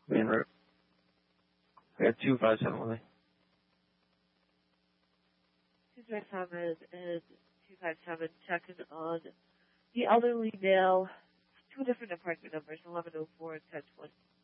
Main Road. I got 257 with me. 257 is 257 checking on the elderly male. Two different apartment numbers, 1104 and 1020.